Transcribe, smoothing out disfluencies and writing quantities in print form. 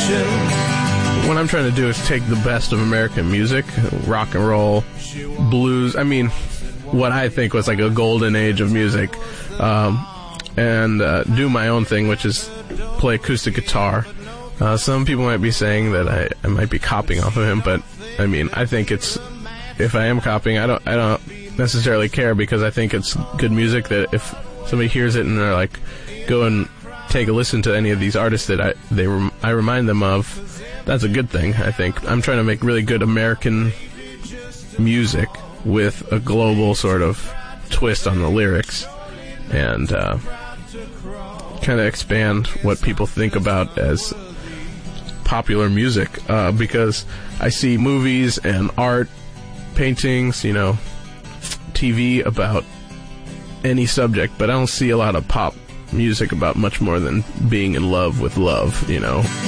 What I'm trying to do is take the best of American music, rock and roll, blues, what I think was like a golden age of music, and do my own thing, which is play acoustic guitar. Some people might be saying that I might be copying off of him, but I think if I am copying, I don't necessarily care, because I think it's good music that if somebody hears it and they're like, go and take a listen to any of these artists that I remind them of, that's a good thing. I think I'm trying to make really good American music with a global sort of twist on the lyrics, and kind of expand what people think about as popular music, because I see movies and art, paintings, TV about any subject, but I don't see a lot of pop music about much more than being in love with love,